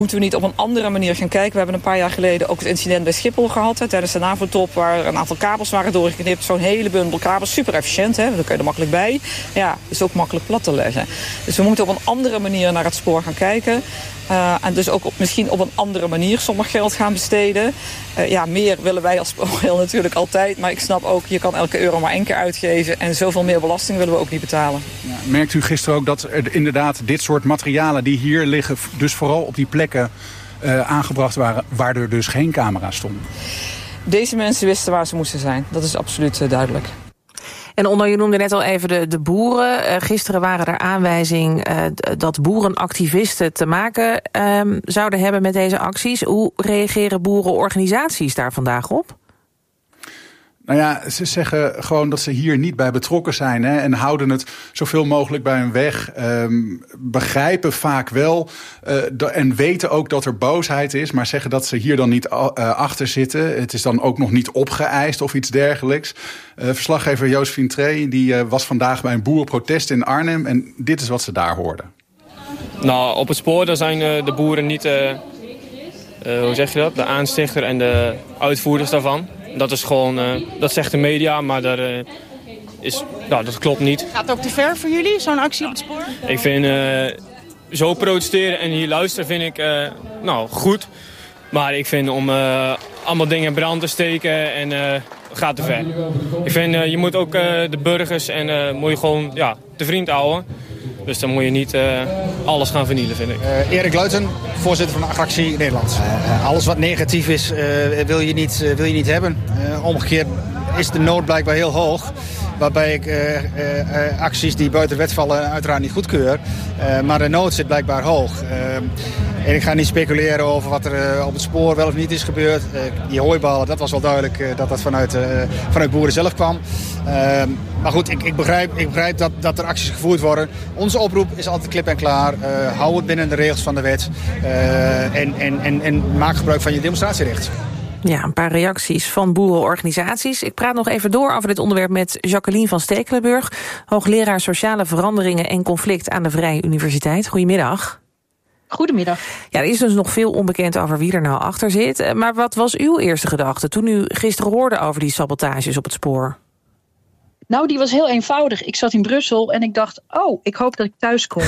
Moeten we niet op een andere manier gaan kijken? We hebben een paar jaar geleden ook het incident bij Schiphol gehad. Tijdens de NAVO-top waar een aantal kabels waren doorgeknipt. Zo'n hele bundel kabels, super efficiënt. Daar kun je er makkelijk bij. Ja, is ook makkelijk plat te leggen. Dus we moeten op een andere manier naar het spoor gaan kijken. En dus ook misschien op een andere manier sommig geld gaan besteden. Meer willen wij als spoorrail natuurlijk altijd. Maar ik snap ook, je kan elke euro maar één keer uitgeven. En zoveel meer belasting willen we ook niet betalen. Ja, merkt u gisteren ook dat er inderdaad dit soort materialen die hier liggen, dus vooral op die plekken aangebracht waren waar er dus geen camera's stonden? Deze mensen wisten waar ze moesten zijn. Dat is absoluut duidelijk. En Onno, je noemde net al even de boeren. Gisteren waren er aanwijzingen dat boerenactivisten te maken zouden hebben met deze acties. Hoe reageren boerenorganisaties daar vandaag op? Nou ja, ze zeggen gewoon dat ze hier niet bij betrokken zijn, hè, en houden het zoveel mogelijk bij hun weg. Begrijpen vaak wel en weten ook dat er boosheid is, maar zeggen dat ze hier dan niet achter zitten. Het is dan ook nog niet opgeëist of iets dergelijks. Verslaggever Josephine Trey die was vandaag bij een boerenprotest in Arnhem en dit is wat ze daar hoorden. Nou, op het spoor daar zijn de boeren niet, hoe zeg je dat, de aanstichter en de uitvoerders daarvan. Dat is gewoon, dat zegt de media, maar dat klopt niet. Gaat het ook te ver voor jullie, zo'n actie op het spoor? Ik vind zo protesteren en hier luisteren vind ik goed. Maar ik vind om allemaal dingen in brand te steken en gaat te ver. Ik vind je moet ook de burgers en moet je gewoon te vriend houden. Dus dan moet je niet alles gaan vernielen, vind ik. Erik Luiten, voorzitter van de Agractie Nederland. Alles wat negatief is, wil je niet hebben. Omgekeerd is de nood blijkbaar heel hoog. Waarbij ik acties die buiten de wet vallen uiteraard niet goedkeur. Maar de nood zit blijkbaar hoog. En ik ga niet speculeren over wat er op het spoor wel of niet is gebeurd. Die hooiballen, dat was wel duidelijk dat dat vanuit boeren zelf kwam. Maar goed, ik begrijp dat er acties gevoerd worden. Onze oproep is altijd klip en klaar. Hou het binnen de regels van de wet. En maak gebruik van je demonstratierecht. Ja, een paar reacties van boerenorganisaties. Ik praat nog even door over dit onderwerp met Jacqueline van Stekelenburg, hoogleraar Sociale Veranderingen en Conflict aan de Vrije Universiteit. Goedemiddag. Goedemiddag. Ja, er is dus nog veel onbekend over wie er nou achter zit. Maar wat was uw eerste gedachte toen u gisteren hoorde over die sabotages op het spoor? Nou, die was heel eenvoudig. Ik zat in Brussel en ik dacht, ik hoop dat ik thuis kom.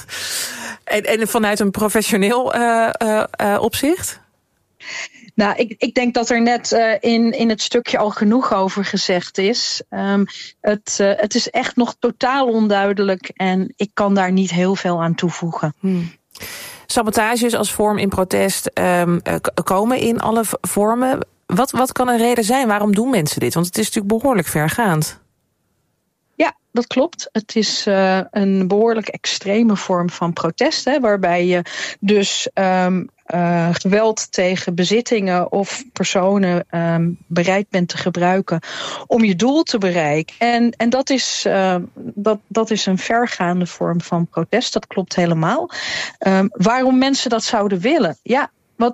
en vanuit een professioneel opzicht? Nou, ik denk dat er net in het stukje al genoeg over gezegd is. Het is echt nog totaal onduidelijk en ik kan daar niet heel veel aan toevoegen. Sabotages als vorm in protest komen in alle vormen. Wat kan een reden zijn? Waarom doen mensen dit? Want het is natuurlijk behoorlijk vergaand. Ja, dat klopt. Het is een behoorlijk extreme vorm van protest, hè, waarbij je dus geweld tegen bezittingen of personen bereid bent te gebruiken om je doel te bereiken. En dat is een vergaande vorm van protest, dat klopt helemaal. Waarom mensen dat zouden willen? Ja,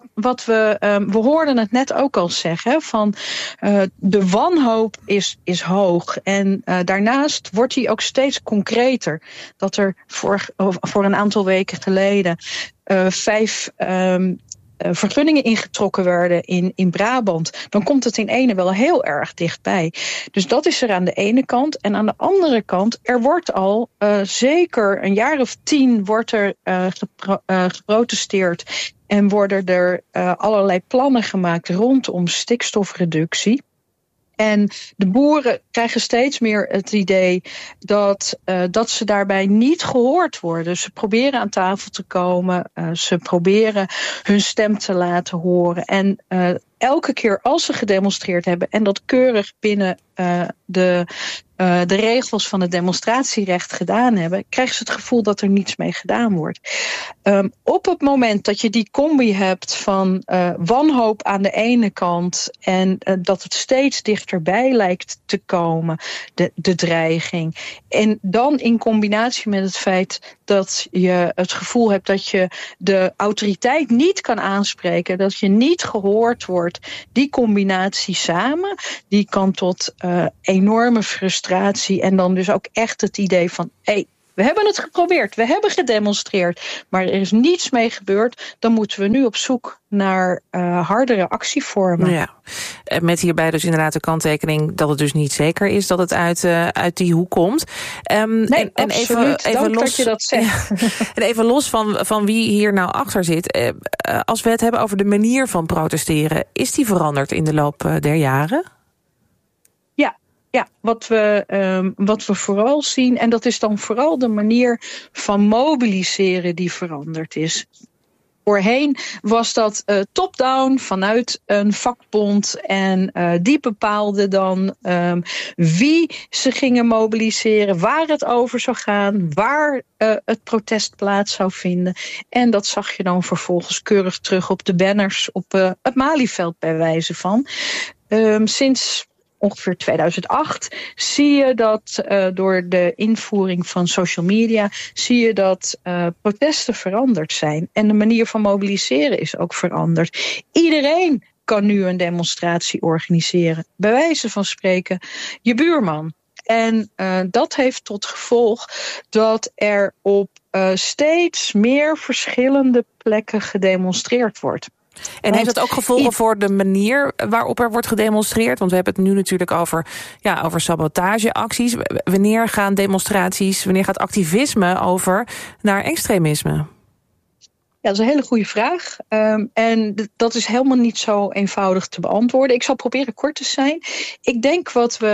we hoorden het net ook al zeggen, van de wanhoop is hoog. En daarnaast wordt die ook steeds concreter. Dat er voor een aantal weken geleden 5 vergunningen ingetrokken werden in Brabant, dan komt het in ene wel heel erg dichtbij. Dus dat is er aan de ene kant. En aan de andere kant, er wordt al zeker een jaar of 10 wordt er geprotesteerd en worden er allerlei plannen gemaakt rondom stikstofreductie. En de boeren krijgen steeds meer het idee dat ze daarbij niet gehoord worden. Ze proberen aan tafel te komen, ze proberen hun stem te laten horen. En elke keer als ze gedemonstreerd hebben en dat keurig binnen de regels van het demonstratierecht gedaan hebben, krijgen ze het gevoel dat er niets mee gedaan wordt. Op het moment dat je die combi hebt van wanhoop aan de ene kant en dat het steeds dichterbij lijkt te komen, de dreiging, en dan in combinatie met het feit dat je het gevoel hebt dat je de autoriteit niet kan aanspreken, dat je niet gehoord wordt, die combinatie samen, die kan tot enorme frustratie en dan dus ook echt het idee van We hebben het geprobeerd, we hebben gedemonstreerd, maar er is niets mee gebeurd. Dan moeten we nu op zoek naar hardere actievormen. Ja. Met hierbij dus inderdaad de kanttekening dat het dus niet zeker is dat het uit die hoek komt. Nee, absoluut. Dank los, dat je dat zegt. En even los van wie hier nou achter zit. Als we het hebben over de manier van protesteren, is die veranderd in de loop der jaren? Ja, wat we vooral zien, en dat is dan vooral de manier van mobiliseren die veranderd is. Voorheen was dat top-down vanuit een vakbond en die bepaalde dan wie ze gingen mobiliseren, waar het over zou gaan, waar het protest plaats zou vinden. En dat zag je dan vervolgens keurig terug op de banners op het Malieveld bij wijze van. Sinds ongeveer 2008 zie je dat door de invoering van social media zie je dat protesten veranderd zijn. En de manier van mobiliseren is ook veranderd. Iedereen kan nu een demonstratie organiseren. Bij wijze van spreken je buurman. En dat heeft tot gevolg dat er op steeds meer verschillende plekken gedemonstreerd wordt. En heeft dat ook gevolgen voor de manier waarop er wordt gedemonstreerd? Want we hebben het nu natuurlijk over sabotageacties. Wanneer gaat activisme over naar extremisme? Ja, dat is een hele goede vraag. En dat is helemaal niet zo eenvoudig te beantwoorden. Ik zal proberen kort te zijn. Ik denk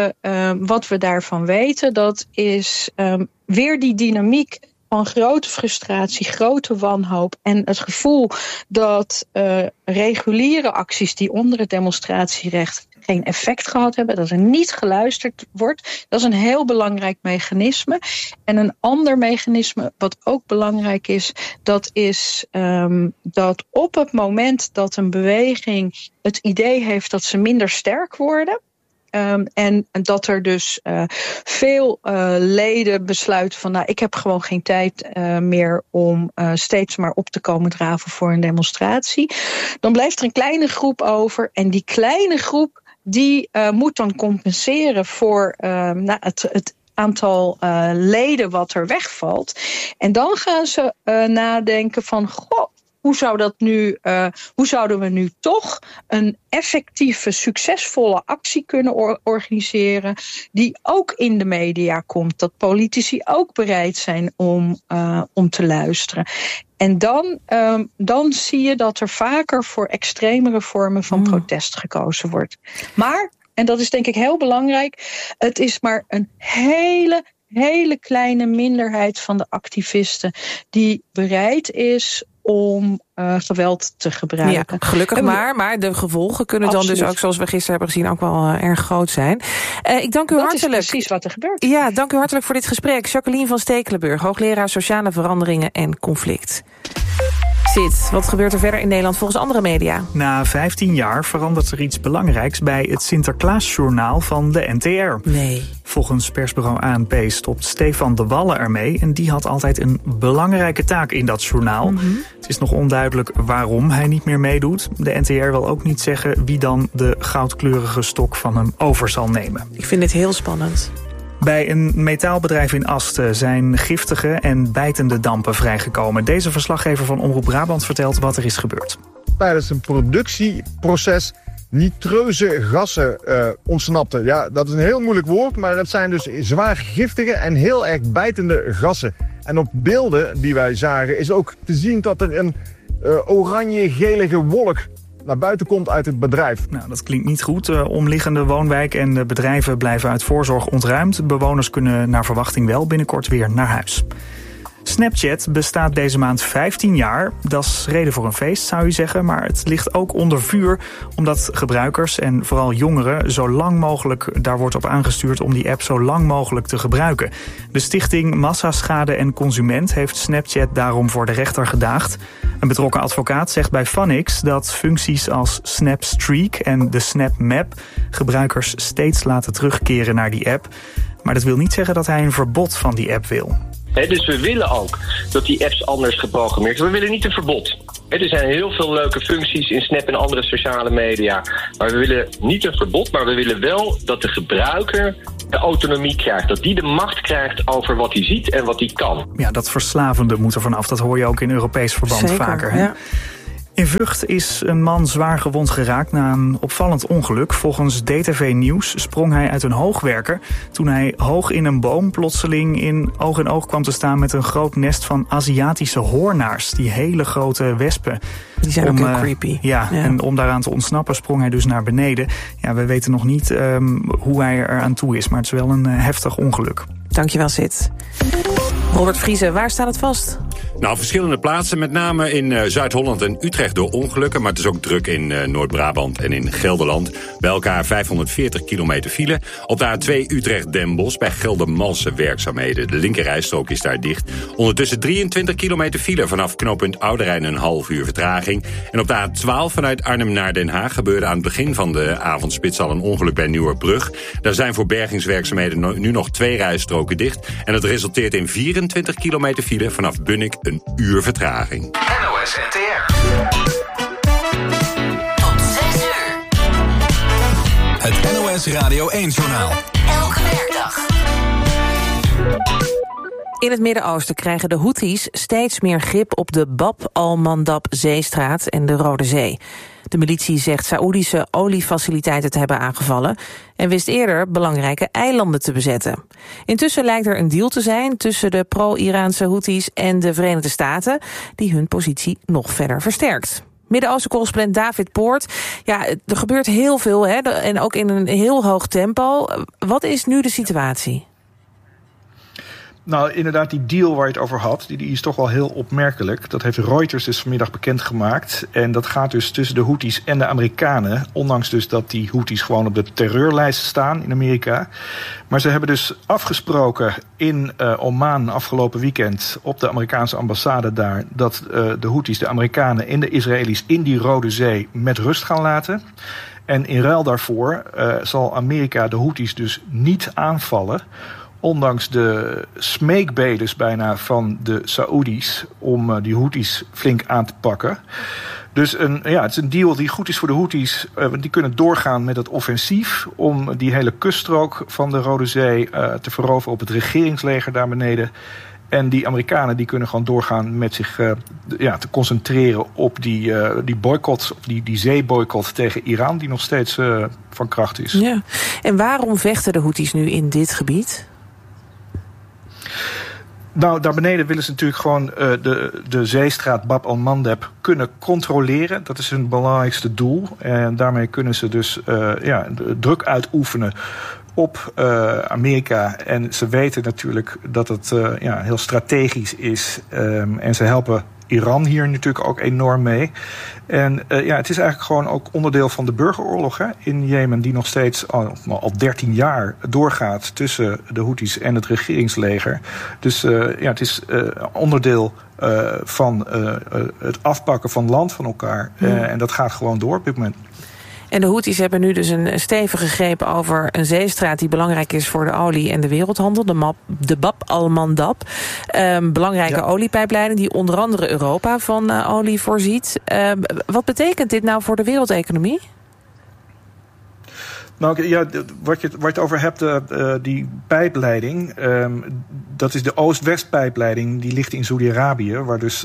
wat we daarvan weten, dat is weer die dynamiek van grote frustratie, grote wanhoop en het gevoel dat reguliere acties die onder het demonstratierecht geen effect gehad hebben, dat er niet geluisterd wordt. Dat is een heel belangrijk mechanisme. En een ander mechanisme wat ook belangrijk is, dat is dat op het moment dat een beweging het idee heeft dat ze minder sterk worden, en dat er dus veel leden besluiten van, ik heb gewoon geen tijd meer om steeds maar op te komen draven voor een demonstratie. Dan blijft er een kleine groep over en die kleine groep die moet dan compenseren voor het aantal leden wat er wegvalt. En dan gaan ze nadenken van, hoe zouden we nu toch een effectieve, succesvolle actie kunnen organiseren die ook in de media komt. Dat politici ook bereid zijn om te luisteren. En dan zie je dat er vaker voor extremere vormen van protest gekozen wordt. Maar, en dat is denk ik heel belangrijk, het is maar een hele kleine minderheid van de activisten die bereid is om geweld te gebruiken. Ja, gelukkig maar de gevolgen kunnen Absoluut. Dan dus ook, zoals we gisteren hebben gezien, ook wel erg groot zijn. Ik dank u hartelijk. Dat is precies wat er gebeurt. Ja, dank u hartelijk voor dit gesprek. Jacqueline van Stekelenburg, hoogleraar Sociale Veranderingen en Conflict. Sid, wat gebeurt er verder in Nederland volgens andere media? Na 15 jaar verandert er iets belangrijks bij het Sinterklaasjournaal van de NTR. Nee. Volgens persbureau ANP stopt Stefan de Wallen ermee en die had altijd een belangrijke taak in dat journaal. Het is nog onduidelijk waarom hij niet meer meedoet. De NTR wil ook niet zeggen wie dan de goudkleurige stok van hem over zal nemen. Ik vind dit heel spannend. Bij een metaalbedrijf in Asten zijn giftige en bijtende dampen vrijgekomen. Deze verslaggever van Omroep Brabant vertelt wat er is gebeurd. Tijdens een productieproces nitreuze gassen ontsnapten. Ja, dat is een heel moeilijk woord, maar het zijn dus zwaar giftige en heel erg bijtende gassen. En op beelden die wij zagen is ook te zien dat er een oranje-gelige wolk naar buiten komt uit het bedrijf. Nou, dat klinkt niet goed. Omliggende woonwijk en de bedrijven blijven uit voorzorg ontruimd. Bewoners kunnen naar verwachting wel binnenkort weer naar huis. Snapchat bestaat deze maand 15 jaar. Dat is reden voor een feest, zou je zeggen. Maar het ligt ook onder vuur omdat gebruikers en vooral jongeren zo lang mogelijk daar wordt op aangestuurd om die app zo lang mogelijk te gebruiken. De stichting Massaschade en Consument heeft Snapchat daarom voor de rechter gedaagd. Een betrokken advocaat zegt bij Funix dat functies als Snapstreak en de Snap Map gebruikers steeds laten terugkeren naar die app. Maar dat wil niet zeggen dat hij een verbod van die app wil. Dus we willen ook dat die apps anders geprogrammeerd worden. We willen niet een verbod. Er zijn heel veel leuke functies in Snap en andere sociale media. Maar we willen niet een verbod, maar we willen wel dat de gebruiker de autonomie krijgt. Dat die de macht krijgt over wat hij ziet en wat hij kan. Ja, dat verslavende moet er vanaf. Dat hoor je ook in Europees verband Zeker, vaker. Hè? Ja. In Vught is een man zwaar gewond geraakt na een opvallend ongeluk. Volgens DTV Nieuws sprong hij uit een hoogwerker toen hij hoog in een boom plotseling in oog in oog kwam te staan met een groot nest van Aziatische hoornaars. Die hele grote wespen. Die zijn ook heel creepy. Ja, en om daaraan te ontsnappen sprong hij dus naar beneden. Ja, we weten nog niet hoe hij er aan toe is, maar het is wel een heftig ongeluk. Dankjewel, Sid. Robert Vriese, waar staat het vast? Nou, verschillende plaatsen, met name in Zuid-Holland en Utrecht door ongelukken. Maar het is ook druk in Noord-Brabant en in Gelderland. Bij elkaar 540 kilometer file. Op de A2 Utrecht-Den Bosch bij Geldermalsen werkzaamheden. De linkerrijstrook is daar dicht. Ondertussen 23 kilometer file vanaf knooppunt Ouderijn een half uur vertraging. En op de A12 vanuit Arnhem naar Den Haag gebeurde aan het begin van de avondspits al een ongeluk bij Nieuwerbrug. Daar zijn voor bergingswerkzaamheden nu nog 2 rijstroken dicht. En dat resulteert in 24 kilometer file vanaf Bunnik een uur vertraging. NOS NTR. Tot 6 uur. Het NOS Radio 1-journaal. Elke werkdag. In het Midden-Oosten krijgen de Houthis steeds meer grip op de Bab al-Mandab-zeestraat en de Rode Zee. De militie zegt Saoedische oliefaciliteiten te hebben aangevallen en wist eerder belangrijke eilanden te bezetten. Intussen lijkt er een deal te zijn tussen de pro-Iraanse Houthis en de Verenigde Staten, die hun positie nog verder versterkt. Midden-Oosten-correspondent David Poort. Ja, er gebeurt heel veel, hè, en ook in een heel hoog tempo. Wat is nu de situatie? Nou, inderdaad, die deal waar je het over had, die is toch wel heel opmerkelijk. Dat heeft Reuters dus vanmiddag bekendgemaakt. En dat gaat dus tussen de Houthis en de Amerikanen. Ondanks dus dat die Houthis gewoon op de terreurlijst staan in Amerika. Maar ze hebben dus afgesproken in Oman afgelopen weekend op de Amerikaanse ambassade daar, dat de Houthis, de Amerikanen en de Israëli's in die Rode Zee met rust gaan laten. En in ruil daarvoor zal Amerika de Houthis dus niet aanvallen, ondanks de smeekbedes bijna van de Saoedi's om die Houthis flink aan te pakken. Dus het is een deal die goed is voor de Houthis. Die kunnen doorgaan met het offensief om die hele kuststrook van de Rode Zee te veroveren op het regeringsleger daar beneden. En die Amerikanen die kunnen gewoon doorgaan met zich te concentreren op die boycott, die zeeboycott tegen Iran, die nog steeds van kracht is. Ja. En waarom vechten de Houthis nu in dit gebied? Nou, daar beneden willen ze natuurlijk gewoon de zeestraat Bab al-Mandab kunnen controleren. Dat is hun belangrijkste doel. En daarmee kunnen ze dus druk uitoefenen op Amerika. En ze weten natuurlijk dat het heel strategisch is. En ze helpen Iran hier natuurlijk ook enorm mee. En het is eigenlijk gewoon ook onderdeel van de burgeroorlog in Jemen, die nog steeds al 13 jaar doorgaat tussen de Houthis en het regeringsleger. Dus het is onderdeel van het afpakken van land van elkaar. En dat gaat gewoon door op dit moment. En de Houthis hebben nu dus een stevige greep over een zeestraat die belangrijk is voor de olie en de wereldhandel. De Bab al-Mandab. Belangrijke oliepijpleiding die onder andere Europa van olie voorziet. Wat betekent dit nou voor de wereldeconomie? Nou ja, waar je het over hebt, die pijpleiding, dat is de Oost-West-pijpleiding. Die ligt in Saudi-Arabië, waar dus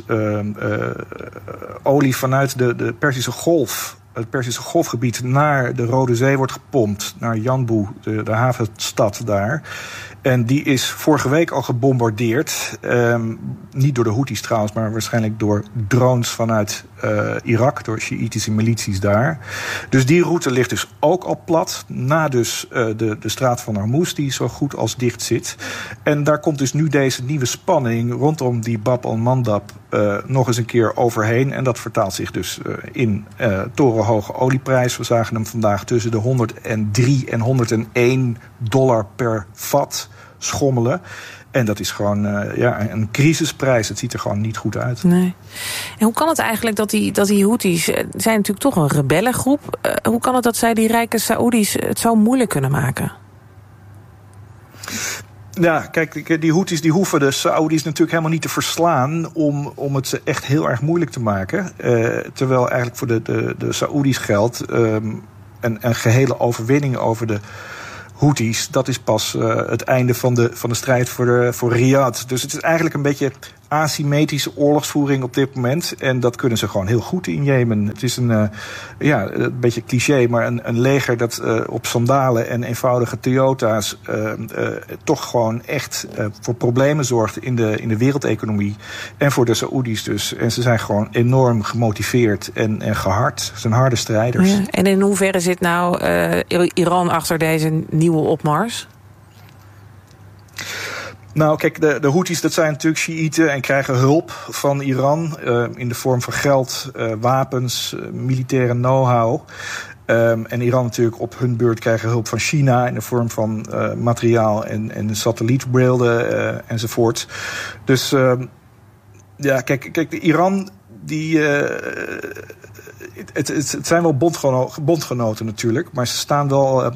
olie vanuit de Perzische Golf, het Perzische Golfgebied, naar de Rode Zee wordt gepompt, naar Yanbu, de havenstad daar. En die is vorige week al gebombardeerd. Niet door de Houthis trouwens, maar waarschijnlijk door drones vanuit Irak, door Sjiïtische milities daar. Dus die route ligt dus ook al plat. Na dus de straat van Hormuz, die zo goed als dicht zit. En daar komt dus nu deze nieuwe spanning rondom die Bab al-Mandab nog eens een keer overheen. En dat vertaalt zich dus in torenhoge olieprijs. We zagen hem vandaag tussen de $103 en $101 per vat schommelen. En dat is gewoon een crisisprijs. Het ziet er gewoon niet goed uit. Nee. En hoe kan het eigenlijk dat die Houthis zijn natuurlijk toch een rebellengroep. Hoe kan het dat zij die rijke Saoedi's het zo moeilijk kunnen maken? Ja, kijk, die Houthis die hoeven de Saoedi's natuurlijk helemaal niet te verslaan om het ze echt heel erg moeilijk te maken. Terwijl eigenlijk voor de Saoedi's geldt een gehele overwinning over de Houthis, dat is pas het einde van de strijd voor Riyadh. Dus het is eigenlijk een beetje asymmetrische oorlogsvoering op dit moment. En dat kunnen ze gewoon heel goed in Jemen. Het is een beetje cliché, maar een leger dat op sandalen en eenvoudige Toyota's toch gewoon echt voor problemen zorgt in de wereldeconomie. En voor de Saoedi's dus. En ze zijn gewoon enorm gemotiveerd en gehard. Ze zijn harde strijders. Ja, en in hoeverre zit nou Iran achter deze nieuwe opmars? Nou, kijk, de Houthis, dat zijn natuurlijk Sjiïten en krijgen hulp van Iran in de vorm van geld, wapens, militaire know-how. En Iran natuurlijk op hun beurt krijgen hulp van China in de vorm van materiaal en satellietbeelden enzovoort. Dus kijk, de Iran die het zijn wel bondgenoten natuurlijk, maar ze staan wel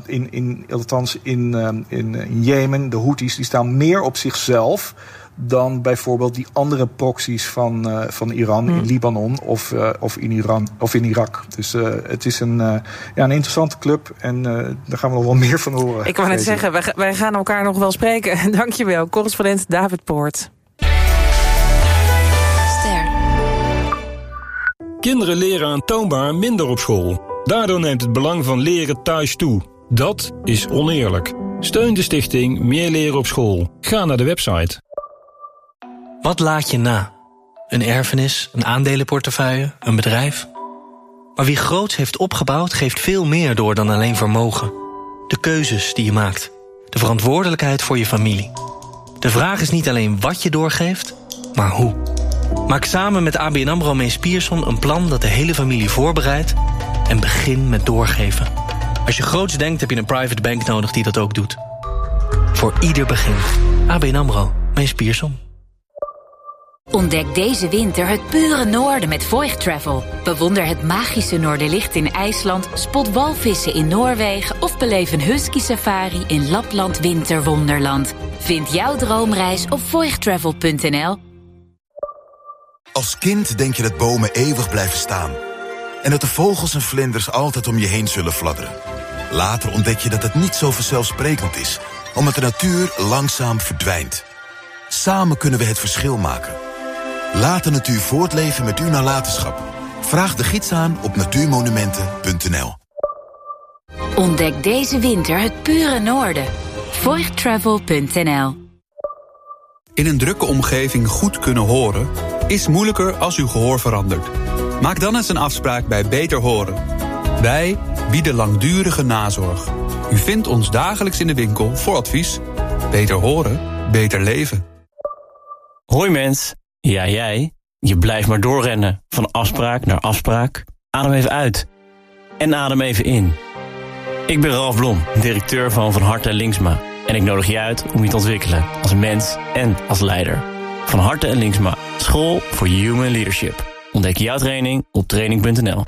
in Jemen, de Houthis, die staan meer op zichzelf dan bijvoorbeeld die andere proxies van Iran in Libanon of in Irak. Dus het is een interessante club en daar gaan we nog wel meer van horen. Ik wou net zeggen, wij gaan elkaar nog wel spreken. Dankjewel, correspondent David Poort. Kinderen leren aantoonbaar minder op school. Daardoor neemt het belang van leren thuis toe. Dat is oneerlijk. Steun de stichting Meer Leren op School. Ga naar de website. Wat laat je na? Een erfenis, een aandelenportefeuille, een bedrijf? Maar wie groots heeft opgebouwd, geeft veel meer door dan alleen vermogen. De keuzes die je maakt. De verantwoordelijkheid voor je familie. De vraag is niet alleen wat je doorgeeft, maar hoe. Maak samen met ABN AMRO Mees Pierson een plan dat de hele familie voorbereidt en begin met doorgeven. Als je groots denkt, heb je een private bank nodig die dat ook doet. Voor ieder begin. ABN AMRO Mees Pierson. Ontdek deze winter het pure noorden met Voigt Travel. Bewonder het magische Noorderlicht in IJsland, spot walvissen in Noorwegen of beleef een husky safari in Lapland Winterwonderland. Vind jouw droomreis op voigttravel.nl. Als kind denk je dat bomen eeuwig blijven staan. En dat de vogels en vlinders altijd om je heen zullen fladderen. Later ontdek je dat het niet zo vanzelfsprekend is, omdat de natuur langzaam verdwijnt. Samen kunnen we het verschil maken. Laat de natuur voortleven met uw nalatenschap. Vraag de gids aan op natuurmonumenten.nl. Ontdek deze winter het pure noorden. Voigttravel.nl. In een drukke omgeving goed kunnen horen is moeilijker als uw gehoor verandert. Maak dan eens een afspraak bij Beter Horen. Wij bieden langdurige nazorg. U vindt ons dagelijks in de winkel voor advies. Beter horen, beter leven. Hoi mens, ja jij. Je blijft maar doorrennen. Van afspraak naar afspraak. Adem even uit. En adem even in. Ik ben Ralf Blom, directeur van Harte Linksma. En ik nodig je uit om je te ontwikkelen als mens en als leider. Van Harte en Linksma, school voor human leadership. Ontdek jouw training op training.nl.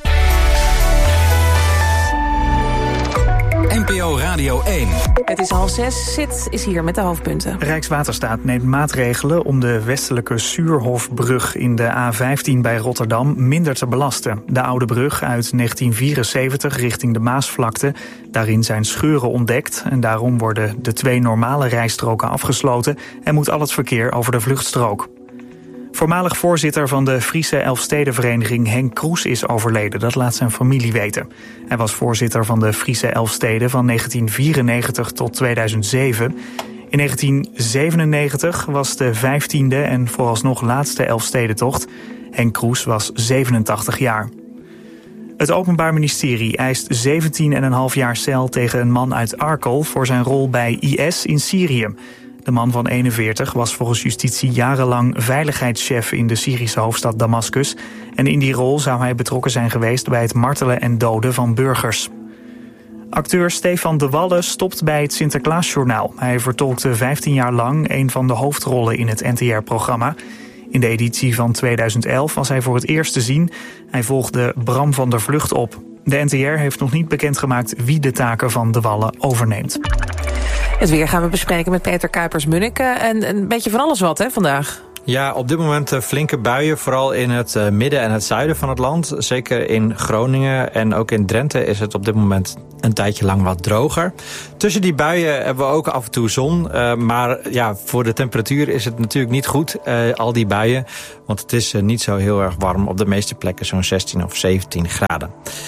NPO Radio 1. Het is 5:30, Zit is hier met de hoofdpunten. Rijkswaterstaat neemt maatregelen om de westelijke Suurhofbrug in de A15 bij Rotterdam minder te belasten. De oude brug uit 1974 richting de Maasvlakte. Daarin zijn scheuren ontdekt en daarom worden de 2 normale rijstroken afgesloten en moet al het verkeer over de vluchtstrook. Voormalig voorzitter van de Friese Elfstedenvereniging Henk Kroes is overleden. Dat laat zijn familie weten. Hij was voorzitter van de Friese Elfsteden van 1994 tot 2007. In 1997 was de 15e en vooralsnog laatste Elfstedentocht. Henk Kroes was 87 jaar. Het Openbaar Ministerie eist 17,5 jaar cel tegen een man uit Arkel voor zijn rol bij IS in Syrië. De man van 41 was volgens justitie jarenlang veiligheidschef in de Syrische hoofdstad Damascus. En in die rol zou hij betrokken zijn geweest bij het martelen en doden van burgers. Acteur Stefan de Wallen stopt bij het Sinterklaasjournaal. Hij vertolkte 15 jaar lang een van de hoofdrollen in het NTR-programma. In de editie van 2011 was hij voor het eerst te zien. Hij volgde Bram van der Vlugt op. De NTR heeft nog niet bekendgemaakt wie de taken van de Wallen overneemt. Het weer gaan we bespreken met Peter Kuipers-Munnik. En een beetje van alles wat, hè, vandaag. Ja, op dit moment flinke buien, vooral in het midden en het zuiden van het land. Zeker in Groningen en ook in Drenthe is het op dit moment een tijdje lang wat droger. Tussen die buien hebben we ook af en toe zon. Maar ja, voor de temperatuur is het natuurlijk niet goed, al die buien. Want het is niet zo heel erg warm. Op de meeste plekken zo'n 16 of 17 graden.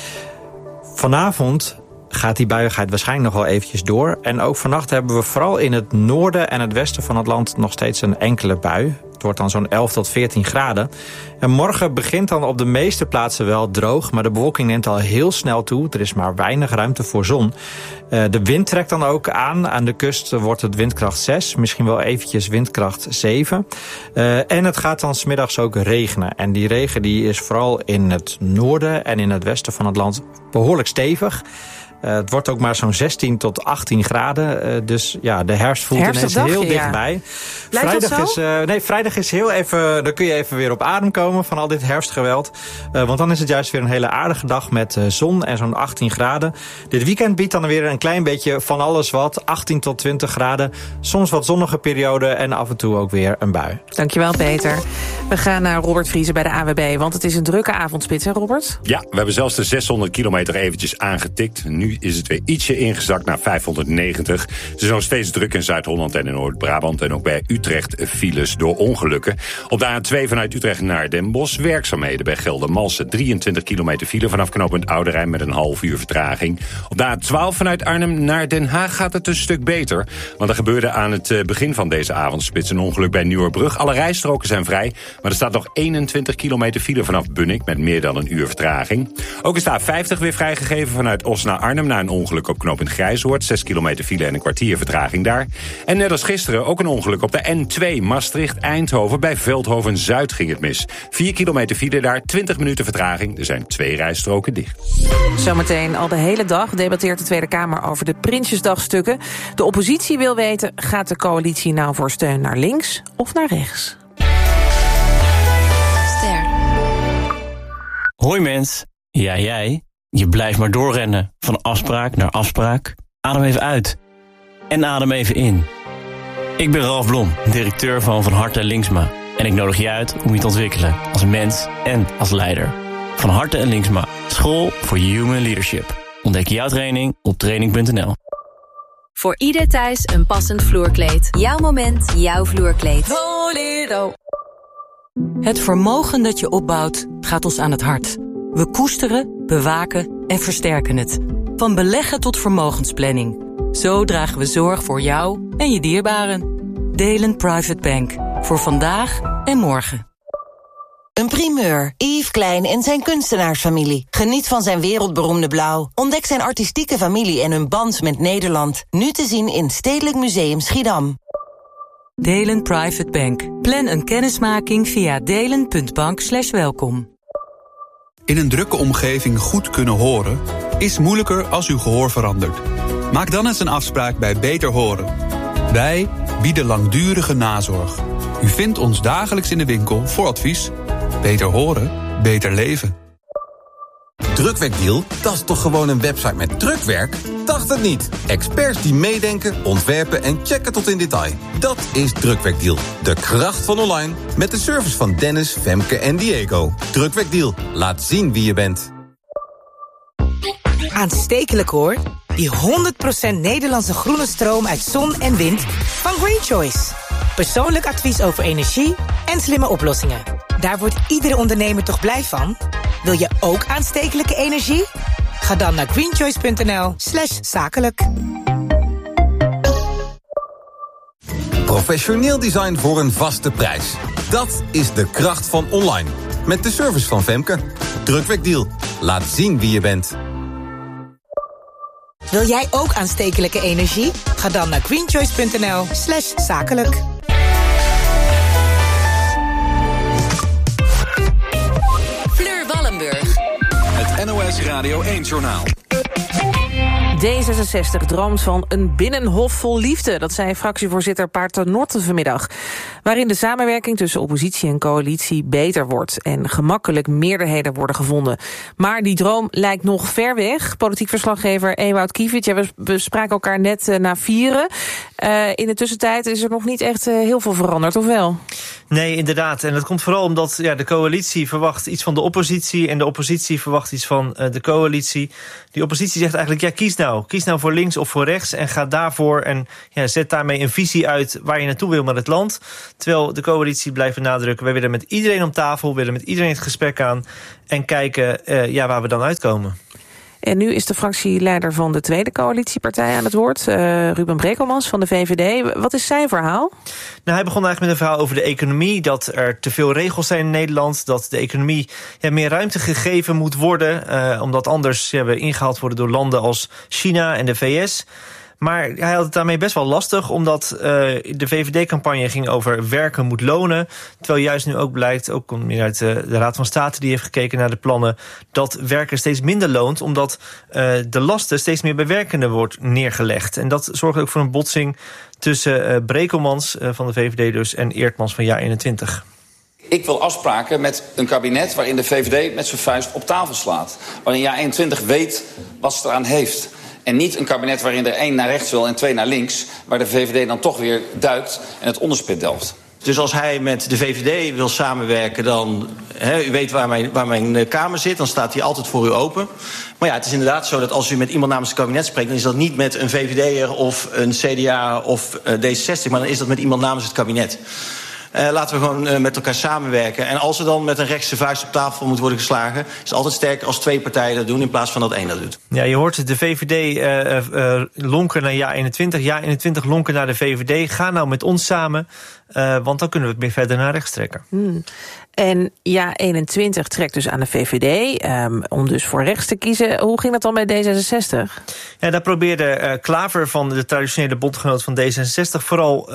Vanavond gaat die buiigheid waarschijnlijk nog wel eventjes door. En ook vannacht hebben we vooral in het noorden en het westen van het land nog steeds een enkele bui. Het wordt dan zo'n 11 tot 14 graden. En morgen begint dan op de meeste plaatsen wel droog, maar de bewolking neemt al heel snel toe. Er is maar weinig ruimte voor zon. De wind trekt dan ook aan. Aan de kust wordt het windkracht 6, misschien wel eventjes windkracht 7. En het gaat dan 's middags ook regenen. En die regen die is vooral in het noorden en in het westen van het land behoorlijk stevig. Het wordt ook maar zo'n 16 tot 18 graden. Dus ja, de herfst voelt ineens heel dichtbij. Vrijdag is heel even. Dan kun je even weer op adem komen van al dit herfstgeweld. Want dan is het juist weer een hele aardige dag met zon en zo'n 18 graden. Dit weekend biedt dan weer een klein beetje van alles wat. 18 tot 20 graden. Soms wat zonnige perioden en af en toe ook weer een bui. Dankjewel, Peter. We gaan naar Robert Vriezen bij de AWB. Want het is een drukke avondspits, hè, Robert? Ja, we hebben zelfs de 600 kilometer eventjes aangetikt. Nu is het weer ietsje ingezakt naar 590. Het is nog steeds druk in Zuid-Holland en in Noord-Brabant. En ook bij Utrecht files door ongelukken. Op de A2 vanuit Utrecht naar Den Bosch werkzaamheden bij Geldermalsen. 23 kilometer file vanaf knooppunt Oude Rijn met een half uur vertraging. Op de A12 vanuit Arnhem naar Den Haag gaat het een stuk beter. Want er gebeurde aan het begin van deze avondspits een ongeluk bij Nieuwerbrug. Alle rijstroken zijn vrij, maar er staat nog 21 kilometer file vanaf Bunnik met meer dan een uur vertraging. Ook is de A50 weer vrijgegeven vanuit Os naar Arnhem na een ongeluk op knooppunt Grijshoort. 6 kilometer file en een kwartier vertraging daar. En net als gisteren ook een ongeluk op de N2 Maastricht-Eindhoven. Bij Veldhoven-Zuid ging het mis. 4 kilometer file daar, 20 minuten vertraging. Er zijn 2 rijstroken dicht. Zometeen al de hele dag debatteert de Tweede Kamer over de Prinsjesdagstukken. De oppositie wil weten, gaat de coalitie nou voor steun naar links of naar rechts? Ster. Hoi mens, ja jij. Je blijft maar doorrennen, van afspraak naar afspraak. Adem even uit. En adem even in. Ik ben Ralf Blom, directeur van Harte Linksma. En ik nodig je uit om je te ontwikkelen als mens en als leider. Van Harte en Linksma, school voor human leadership. Ontdek jouw training op training.nl. Voor ieder thuis een passend vloerkleed. Jouw moment, jouw vloerkleed. Het vermogen dat je opbouwt gaat ons aan het hart. We koesteren, bewaken en versterken het. Van beleggen tot vermogensplanning. Zo dragen we zorg voor jou en je dierbaren. Delen Private Bank. Voor vandaag en morgen. Een primeur. Yves Klein en zijn kunstenaarsfamilie. Geniet van zijn wereldberoemde blauw. Ontdek zijn artistieke familie en hun band met Nederland. Nu te zien in Stedelijk Museum Schiedam. Delen Private Bank. Plan een kennismaking via delen.bank/welkom. In een drukke omgeving goed kunnen horen is moeilijker als uw gehoor verandert. Maak dan eens een afspraak bij Beter Horen. Wij bieden langdurige nazorg. U vindt ons dagelijks in de winkel voor advies. Beter horen, beter leven. Drukwerkdeal, dat is toch gewoon een website met drukwerk? Dacht het niet. Experts die meedenken, ontwerpen en checken tot in detail. Dat is Drukwerkdeal. De kracht van online met de service van Dennis, Femke en Diego. Drukwerkdeal. Laat zien wie je bent. Aanstekelijk hoor. Die 100% Nederlandse groene stroom uit zon en wind van Green Choice. Persoonlijk advies over energie en slimme oplossingen. Daar wordt iedere ondernemer toch blij van? Wil je ook aanstekelijke energie? Ga dan naar greenchoice.nl/zakelijk. Professioneel design voor een vaste prijs. Dat is de kracht van online. Met de service van Femke. Drukwerkdeal. Laat zien wie je bent. Wil jij ook aanstekelijke energie? Ga dan naar greenchoice.nl/zakelijk. Het NOS Radio 1-journaal. D66 droomt van een binnenhof vol liefde. Dat zei fractievoorzitter Paternotte vanmiddag. Waarin de samenwerking tussen oppositie en coalitie beter wordt en gemakkelijk meerderheden worden gevonden. Maar die droom lijkt nog ver weg. Politiek verslaggever Ewout Kiviet, we spraken elkaar net na 4. In de tussentijd is er nog niet echt heel veel veranderd, of wel? Nee, inderdaad. En dat komt vooral omdat de coalitie verwacht iets van de oppositie en de oppositie verwacht iets van de coalitie. Die oppositie zegt eigenlijk, kies nou voor links of voor rechts en ga daarvoor en zet daarmee een visie uit waar je naartoe wil met het land. Terwijl de coalitie blijft benadrukken, wij willen met iedereen om tafel, willen met iedereen het gesprek aan en kijken waar we dan uitkomen. En nu is de fractieleider van de tweede coalitiepartij aan het woord, Ruben Brekelmans van de VVD. Wat is zijn verhaal? Nou, hij begon eigenlijk met een verhaal over de economie, dat er te veel regels zijn in Nederland, dat de economie meer ruimte gegeven moet worden, omdat anders we ingehaald worden door landen als China en de VS. Maar hij had het daarmee best wel lastig, omdat de VVD-campagne ging over werken moet lonen. Terwijl juist nu ook blijkt, ook uit de Raad van State die heeft gekeken naar de plannen, dat werken steeds minder loont, omdat de lasten steeds meer bij werkenden wordt neergelegd. En dat zorgt ook voor een botsing tussen Brekelmans van de VVD dus en Eertmans van JA21. Ik wil afspraken met een kabinet waarin de VVD met zijn vuist op tafel slaat. Waarin JA21 weet wat ze eraan heeft. En niet een kabinet waarin er 1 naar rechts wil en 2 naar links, waar de VVD dan toch weer duikt en het onderspit delft. Dus als hij met de VVD wil samenwerken, dan, u weet waar mijn kamer zit, dan staat hij altijd voor u open. Maar het is inderdaad zo dat als u met iemand namens het kabinet spreekt, dan is dat niet met een VVD'er of een CDA of D66, maar dan is dat met iemand namens het kabinet. Laten we gewoon met elkaar samenwerken. En als er dan met een rechtse vuist op tafel moet worden geslagen, is het altijd sterker als 2 partijen dat doen in plaats van dat 1 dat doet. Ja, je hoort de VVD lonken naar JA21. JA21 lonken naar de VVD. Ga nou met ons samen, want dan kunnen we het meer verder naar rechts trekken. En JA21 trekt dus aan de VVD om dus voor rechts te kiezen. Hoe ging dat dan bij D66? Ja, daar probeerde Klaver van de traditionele bondgenoot van D66 vooral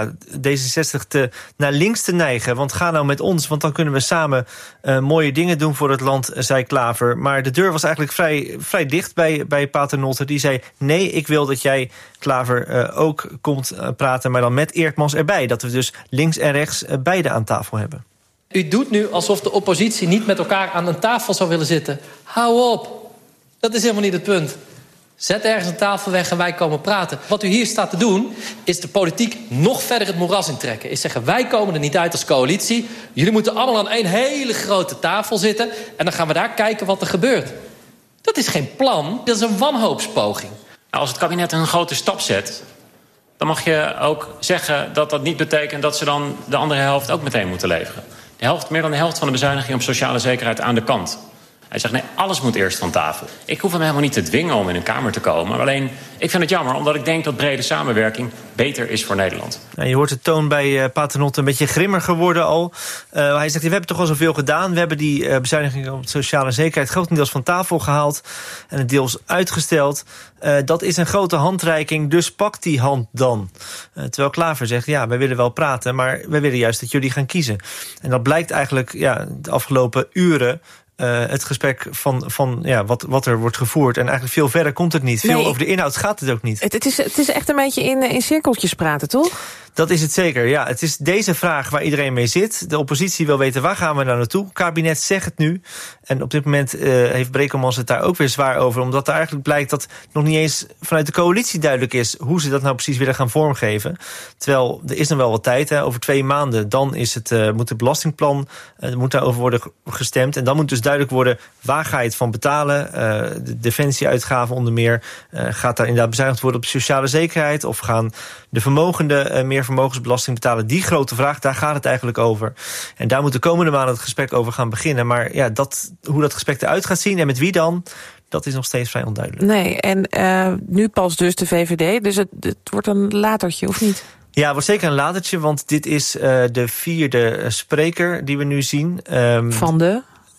D66 naar links te neigen. Want ga nou met ons, want dan kunnen we samen mooie dingen doen voor het land, zei Klaver. Maar de deur was eigenlijk vrij dicht bij Paternotte. Die zei, nee, ik wil dat jij, Klaver, ook komt praten, maar dan met Eertmans erbij. Dat we dus links en rechts beide aan tafel hebben. U doet nu alsof de oppositie niet met elkaar aan een tafel zou willen zitten. Hou op. Dat is helemaal niet het punt. Zet ergens een tafel weg en wij komen praten. Wat u hier staat te doen, is de politiek nog verder het moeras intrekken. Is zeggen, wij komen er niet uit als coalitie. Jullie moeten allemaal aan 1 hele grote tafel zitten. En dan gaan we daar kijken wat er gebeurt. Dat is geen plan, dat is een wanhoopspoging. Als het kabinet een grote stap zet, dan mag je ook zeggen dat dat niet betekent dat ze dan de andere helft ook meteen moeten leveren. Meer dan de helft van de bezuiniging op sociale zekerheid aan de kant. Hij zegt, nee, alles moet eerst van tafel. Ik hoef hem helemaal niet te dwingen om in een kamer te komen. Alleen, ik vind het jammer, omdat ik denk dat brede samenwerking beter is voor Nederland. Nou, je hoort de toon bij Paternotte een beetje grimmer geworden al. Hij zegt, we hebben toch al zoveel gedaan. We hebben die bezuiniging op sociale zekerheid grotendeels van tafel gehaald en het deels uitgesteld. Dat is een grote handreiking, dus pak die hand dan. Terwijl Klaver zegt, wij willen wel praten, maar wij willen juist dat jullie gaan kiezen. En dat blijkt eigenlijk de afgelopen uren het gesprek van wat er wordt gevoerd. En eigenlijk veel verder komt het niet. Veel over de inhoud gaat het ook niet. Het is echt een beetje in cirkeltjes praten, toch? Dat is het zeker, ja. Het is deze vraag waar iedereen mee zit. De oppositie wil weten, waar gaan we nou naartoe? Het kabinet zegt het nu. En op dit moment heeft Brekelmans het daar ook weer zwaar over. Omdat er eigenlijk blijkt dat nog niet eens vanuit de coalitie duidelijk is hoe ze dat nou precies willen gaan vormgeven. Terwijl, er is nog wel wat tijd. Over 2 maanden, dan is moet het belastingplan, moet daarover worden gestemd. En dan moet dus duidelijk worden, waar ga je het van betalen? De defensieuitgaven onder meer. Gaat daar inderdaad bezuinigd worden op sociale zekerheid? Of gaan de vermogenden meer vermogensbelasting betalen? Die grote vraag, daar gaat het eigenlijk over. En daar moet de komende maanden het gesprek over gaan beginnen. Maar hoe dat gesprek eruit gaat zien en met wie dan, dat is nog steeds vrij onduidelijk. Nee, en nu pas dus de VVD, dus het wordt een latertje, of niet? Ja, het wordt zeker een latertje, want dit is de 4e spreker die we nu zien. Van de?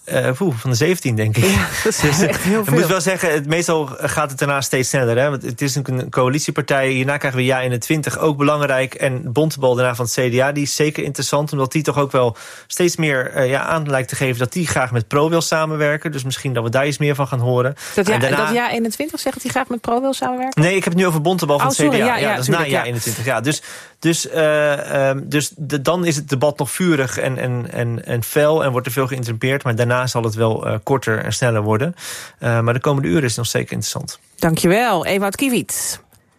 van de 17, denk ik. Ja, dat is echt heel veel. Ik moet wel zeggen, meestal gaat het daarna steeds sneller. Hè? Want het is een coalitiepartij. Hierna krijgen we JA21, ook belangrijk. En Bontebal daarna van het CDA, die is zeker interessant. Omdat die toch ook wel steeds meer aan lijkt te geven... dat die graag met Pro wil samenwerken. Dus misschien dat we daar iets meer van gaan horen. Dat JA21 zegt dat hij graag met Pro wil samenwerken? Nee, ik heb het nu over Bontebal van het CDA. Dat is na JA21. Ja, dus dan is het debat nog vurig en fel... en wordt er veel geïnterrumpeerd. Maar daarna zal het wel korter en sneller worden. Maar de komende uren is het nog zeker interessant. Dankjewel, Ewout Kiewit.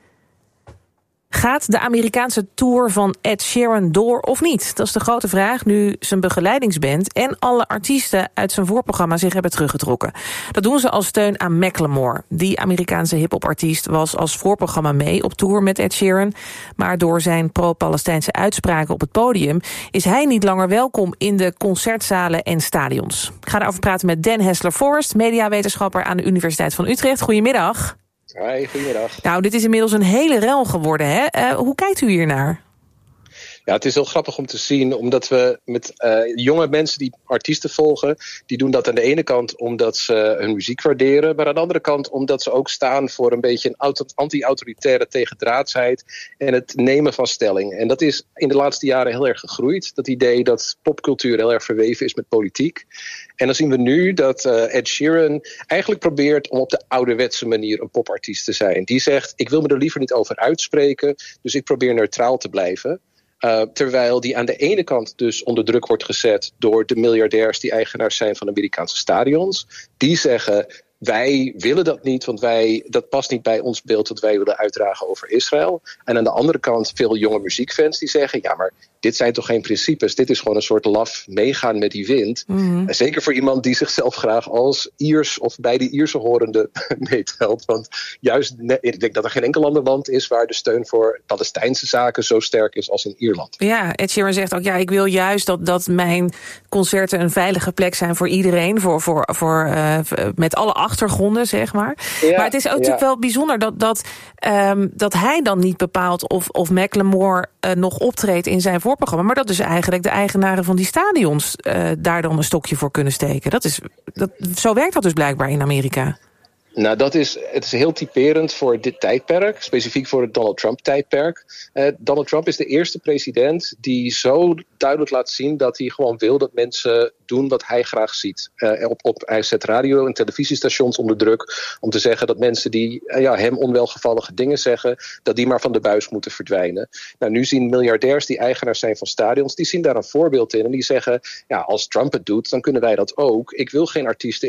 Gaat de Amerikaanse tour van Ed Sheeran door of niet? Dat is de grote vraag nu zijn begeleidingsband... en alle artiesten uit zijn voorprogramma zich hebben teruggetrokken. Dat doen ze als steun aan Macklemore. Die Amerikaanse hip-hop-artiest was als voorprogramma mee op tour met Ed Sheeran. Maar door zijn pro-Palestijnse uitspraken op het podium... is hij niet langer welkom in de concertzalen en stadions. Ik ga daarover praten met Dan Hessler-Forrest... mediawetenschapper aan de Universiteit van Utrecht. Goedemiddag. Hoi, goedemiddag. Nou, dit is inmiddels een hele rel geworden, hè? Hoe kijkt u hiernaar? Ja, het is heel grappig om te zien, omdat we met jonge mensen die artiesten volgen... die doen dat aan de ene kant omdat ze hun muziek waarderen... maar aan de andere kant omdat ze ook staan voor een beetje een anti-autoritaire tegendraadsheid... en het nemen van stelling. En dat is in de laatste jaren heel erg gegroeid. Dat idee dat popcultuur heel erg verweven is met politiek. En dan zien we nu dat Ed Sheeran eigenlijk probeert om op de ouderwetse manier een popartiest te zijn. Die zegt, ik wil me er liever niet over uitspreken, dus ik probeer neutraal te blijven. Terwijl die aan de ene kant dus onder druk wordt gezet door de miljardairs die eigenaars zijn van Amerikaanse stadions. Die zeggen, wij willen dat niet, want dat past niet bij ons beeld dat wij willen uitdragen over Israël. En aan de andere kant veel jonge muziekfans die zeggen, ja, maar dit zijn toch geen principes, dit is gewoon een soort laf meegaan met die wind. Mm-hmm. Zeker voor iemand die zichzelf graag als Iers of bij die Ierse horende meetelt. Want juist, ik denk dat er geen enkel ander land is waar de steun voor Palestijnse zaken zo sterk is als in Ierland. Ja, Ed Sheeran zegt ook, ik wil juist dat mijn concerten een veilige plek zijn voor iedereen, met alle achtergronden, zeg maar. Ja, maar het is ook natuurlijk wel bijzonder dat hij dan niet bepaalt of Macklemore nog optreedt in zijn voorprogramma, maar dat dus eigenlijk de eigenaren van die stadions daar dan een stokje voor kunnen steken. Zo werkt dat dus blijkbaar in Amerika. Nou, het is heel typerend voor dit tijdperk, specifiek voor het Donald Trump-tijdperk. Donald Trump is de eerste president die zo duidelijk laat zien dat hij gewoon wil dat mensen doen wat hij graag ziet. Hij zet radio- en televisiestations onder druk om te zeggen dat mensen die hem onwelgevallige dingen zeggen, dat die maar van de buis moeten verdwijnen. Nou, nu zien miljardairs die eigenaars zijn van stadions, die zien daar een voorbeeld in en die zeggen, als Trump het doet, dan kunnen wij dat ook. Ik wil geen artiesten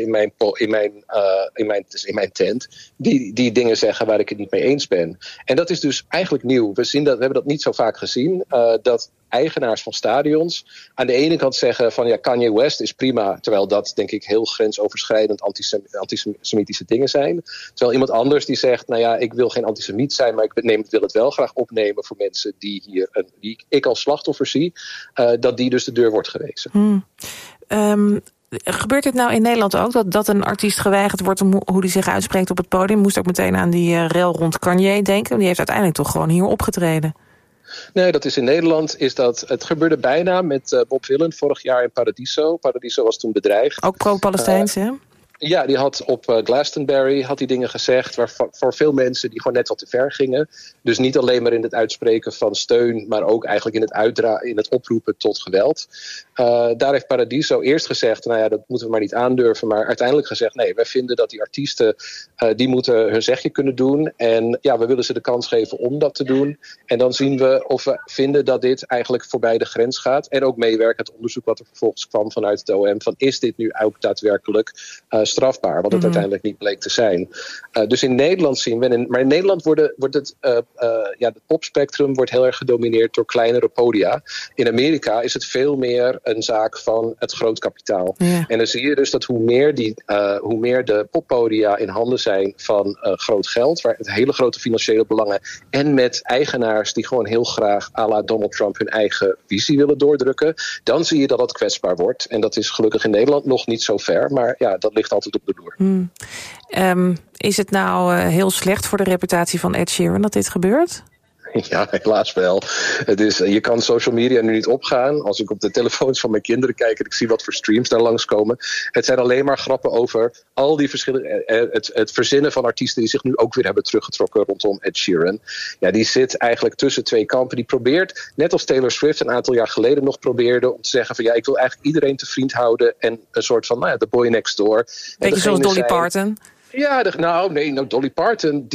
in mijn tent die dingen zeggen waar ik het niet mee eens ben. En dat is dus eigenlijk nieuw. We hebben dat niet zo vaak gezien, dat eigenaars van stadions aan de ene kant zeggen van Kanye West is prima, terwijl dat denk ik heel grensoverschrijdend antisemitische dingen zijn. Terwijl iemand anders die zegt, ik wil geen antisemiet zijn, maar ik wil het wel graag opnemen voor mensen die ik als slachtoffer zie, dat die dus de deur wordt gewezen. Gebeurt dit nou in Nederland ook, dat een artiest geweigerd wordt om hoe hij zich uitspreekt op het podium? Moest ook meteen aan die rel rond Kanye denken. Die heeft uiteindelijk toch gewoon hier opgetreden. Nee, dat is in Nederland. Het gebeurde bijna met Bob Willen vorig jaar in Paradiso. Paradiso was toen bedreigd. Ook pro-Palestijns, hè? Ja, die had op Glastonbury die dingen gezegd voor veel mensen die gewoon net wat te ver gingen. Dus niet alleen maar in het uitspreken van steun, maar ook eigenlijk in het oproepen tot geweld. Daar heeft Paradiso eerst gezegd, dat moeten we maar niet aandurven. Maar uiteindelijk gezegd, nee, wij vinden dat die artiesten, die moeten hun zegje kunnen doen. En we willen ze de kans geven om dat te doen. En dan zien we of we vinden dat dit eigenlijk voorbij de grens gaat. En ook meewerken het onderzoek wat er vervolgens kwam vanuit het OM. Van is dit nu ook daadwerkelijk strafbaar, wat het uiteindelijk niet bleek te zijn. Dus in Nederland zien we, maar in Nederland wordt het popspectrum wordt heel erg gedomineerd door kleinere podia. In Amerika is het veel meer een zaak van het groot kapitaal. Ja. En dan zie je dus dat hoe meer de poppodia in handen zijn van groot geld, waar het hele grote financiële belangen en met eigenaars die gewoon heel graag à la Donald Trump hun eigen visie willen doordrukken, dan zie je dat het kwetsbaar wordt. En dat is gelukkig in Nederland nog niet zo ver, maar dat ligt altijd op de loer. Is het nou heel slecht voor de reputatie van Ed Sheeran dat dit gebeurt? Ja, helaas wel. Je kan social media nu niet opgaan. Als ik op de telefoons van mijn kinderen kijk en ik zie wat voor streams daar langskomen. Het zijn alleen maar grappen over al die verschillende... Het verzinnen van artiesten die zich nu ook weer hebben teruggetrokken rondom Ed Sheeran. Ja, die zit eigenlijk tussen twee kampen. Die probeert, net als Taylor Swift een aantal jaar geleden nog probeerde, om te zeggen van ik wil eigenlijk iedereen te vriend houden en een soort van, de boy next door. Beetje zoals Dolly Parton. Ja, Dolly Parton,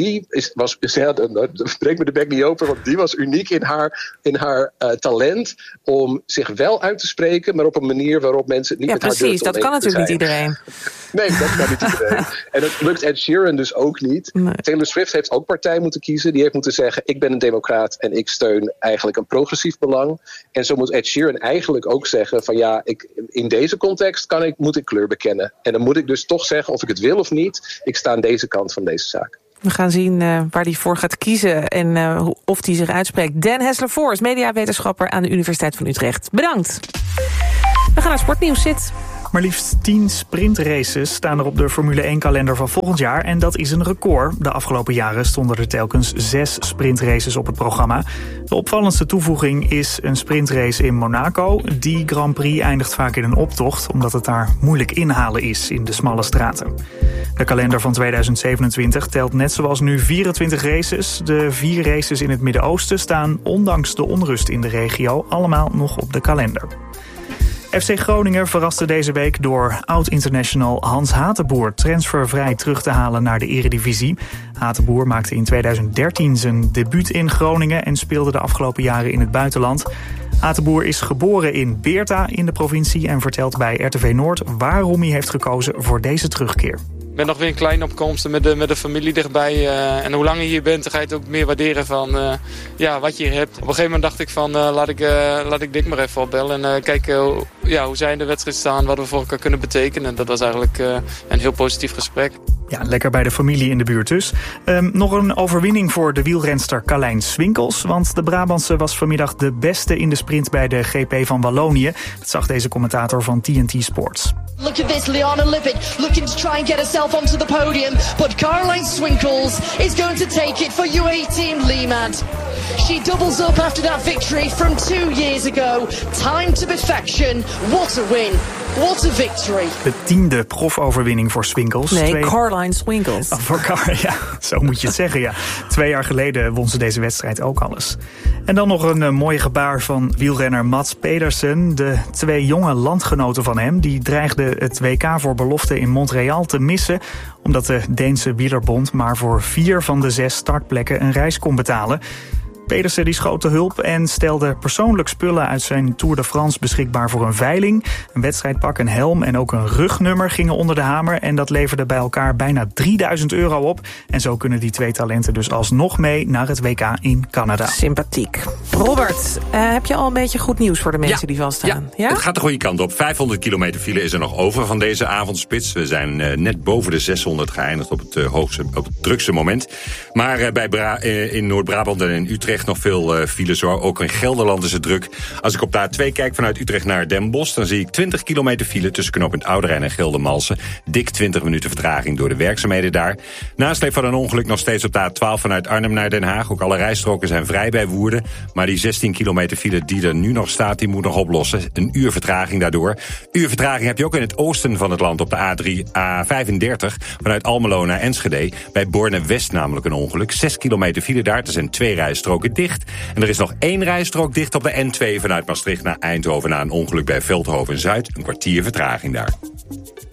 breek me de bek niet open, want die was uniek in haar talent om zich wel uit te spreken, maar op een manier waarop mensen het niet met haar durven. Ja, precies, dat kan natuurlijk niet iedereen. Nee, dat kan niet iedereen. En dat lukt Ed Sheeran dus ook niet. Nee. Taylor Swift heeft ook partij moeten kiezen. Die heeft moeten zeggen, ik ben een democraat en ik steun eigenlijk een progressief belang. En zo moet Ed Sheeran eigenlijk ook zeggen van in deze context moet ik kleur bekennen. En dan moet ik dus toch zeggen of ik het wil of niet. Ik sta aan deze kant van deze zaak. We gaan zien waar hij voor gaat kiezen en of hij zich uitspreekt. Dan Hessler-Voorst, mediawetenschapper aan de Universiteit van Utrecht. Bedankt. We gaan naar Sportnieuws. Maar liefst 10 sprintraces staan er op de Formule 1-kalender van volgend jaar. En dat is een record. De afgelopen jaren stonden er telkens 6 sprintraces op het programma. De opvallendste toevoeging is een sprintrace in Monaco. Die Grand Prix eindigt vaak in een optocht, omdat het daar moeilijk inhalen is in de smalle straten. De kalender van 2027 telt net zoals nu 24 races. De 4 races in het Midden-Oosten staan, ondanks de onrust in de regio, allemaal nog op de kalender. FC Groningen verraste deze week door oud-international Hans Hatenboer transfervrij terug te halen naar de Eredivisie. Hatenboer maakte in 2013 zijn debuut in Groningen en speelde de afgelopen jaren in het buitenland. Hatenboer is geboren in Beerta in de provincie en vertelt bij RTV Noord waarom hij heeft gekozen voor deze terugkeer. Ik ben nog weer een kleine opkomst met de familie dichtbij. En hoe langer je hier bent, dan ga je het ook meer waarderen van wat je hier hebt. Op een gegeven moment dacht ik van laat ik Dick maar even opbellen. En kijken hoe zij in de wedstrijd staan, wat we voor elkaar kunnen betekenen. Dat was eigenlijk een heel positief gesprek. Ja, lekker bij de familie in de buurt dus. Nog een overwinning voor de wielrenster Carlijn Swinkels. Want de Brabantse was vanmiddag de beste in de sprint bij de GP van Wallonië. Dat zag deze commentator van TNT Sports. Look at this, Liana Lippitt looking to try and get herself onto the podium. But Caroline Swinkels is going to take it for UAE Team Lehman. She doubles up after that victory from 2 years ago. Time to perfection. What a win. What a victory. De 10e profoverwinning voor Swinkels. Nee, Caroline Swinkels. Ja, zo moet je het zeggen, ja. 2 jaar geleden won ze deze wedstrijd ook alles. En dan nog een mooi gebaar van wielrenner Mats Pedersen. De 2 jonge landgenoten van hem die dreigden het WK voor belofte in Montreal te missen, omdat de Deense wielerbond maar voor 4 van de 6 startplekken een reis kon betalen. Pedersen die schoot de hulp en stelde persoonlijk spullen uit zijn Tour de France beschikbaar voor een veiling. Een wedstrijdpak, een helm en ook een rugnummer gingen onder de hamer. En dat leverde bij elkaar bijna €3000 op. En zo kunnen die 2 talenten dus alsnog mee naar het WK in Canada. Sympathiek. Robert, heb je al een beetje goed nieuws voor de mensen die vaststaan? Ja, het gaat de goede kant op. 500 kilometer file is er nog over van deze avondspits. We zijn net boven de 600 geëindigd op het drukste moment. Maar in Noord-Brabant en in Utrecht nog veel files hoor. Ook in Gelderland is het druk. Als ik op de A2 kijk vanuit Utrecht naar Den Bosch, dan zie ik 20 kilometer file tussen knooppunt Ouderijn en Geldermalsen. Dik 20 minuten vertraging door de werkzaamheden daar. Nasleep van een ongeluk nog steeds op de A12 vanuit Arnhem naar Den Haag. Ook alle rijstroken zijn vrij bij Woerden. Maar die 16 kilometer file die er nu nog staat, die moet nog oplossen. Een uur vertraging daardoor. Uur vertraging heb je ook in het oosten van het land op de A35 vanuit Almelo naar Enschede. Bij Borne-West namelijk een ongeluk. 6 kilometer file daar. Er zijn 2 rijstroken dicht. En er is nog 1 rijstrook dicht op de N2 vanuit Maastricht naar Eindhoven na een ongeluk bij Veldhoven-Zuid. Een kwartier vertraging daar.